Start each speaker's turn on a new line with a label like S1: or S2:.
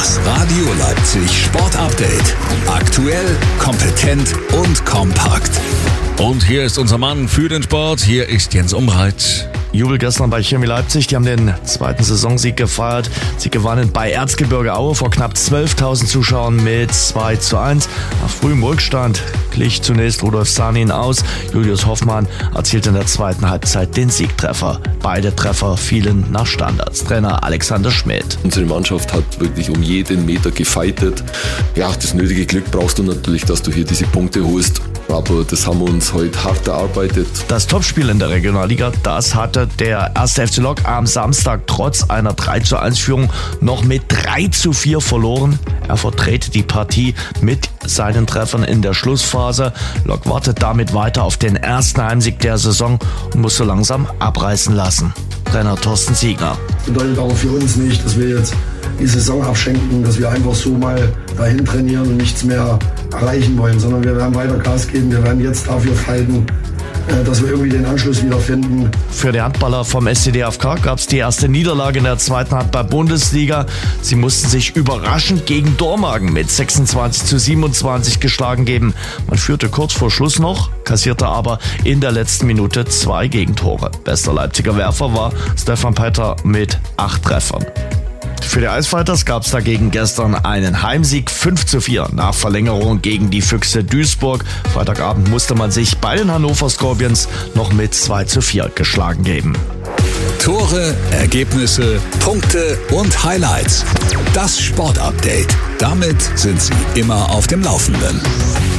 S1: Das Radio Leipzig Sport Update. Aktuell, kompetent und kompakt.
S2: Und hier ist unser Mann für den Sport. Hier ist Jens Umreit.
S3: Jubel gestern bei Chemie Leipzig, die haben den zweiten Saisonsieg gefeiert. Sie gewannen bei Erzgebirge Aue vor knapp 12.000 Zuschauern mit 2:1. Nach frühem Rückstand glich zunächst Rudolf Sanin aus. Julius Hoffmann erzielte in der zweiten Halbzeit den Siegtreffer. Beide Treffer fielen nach Standards. Trainer Alexander Schmidt.
S4: Unsere Mannschaft hat wirklich um jeden Meter gefeitet. Ja, das nötige Glück brauchst du natürlich, dass du hier diese Punkte holst. Aber das haben wir uns heute hart erarbeitet.
S3: Das Topspiel in der Regionalliga, das hatte der 1. FC Lok am Samstag trotz einer 3:1-Führung noch mit 3:4 verloren. Er verdrehte die Partie mit seinen Treffern in der Schlussphase. Lok wartet damit weiter auf den ersten Heimsieg der Saison und muss so langsam abreißen lassen. Trainer Thorsten Siegner.
S5: Das bedeutet aber für uns nicht, dass wir jetzt die Saison abschenken, dass wir einfach so mal dahin trainieren und nichts mehr erreichen wollen, sondern wir werden weiter Gas geben, wir werden jetzt dafür fighten, dass wir irgendwie den Anschluss wiederfinden.
S3: Für die Handballer vom SCDFK gab es die erste Niederlage in der zweiten Handball-Bundesliga. Sie mussten sich überraschend gegen Dormagen mit 26:27 geschlagen geben. Man führte kurz vor Schluss noch, kassierte aber in der letzten Minute 2 Gegentore. Bester Leipziger Werfer war Stefan Petter mit 8 Treffern. Für die Eisfighters gab es dagegen gestern einen Heimsieg 5:4 nach Verlängerung gegen die Füchse Duisburg. Freitagabend musste man sich bei den Hannover Scorpions noch mit 2:4 geschlagen geben.
S1: Tore, Ergebnisse, Punkte und Highlights. Das Sport Update. Damit sind Sie immer auf dem Laufenden.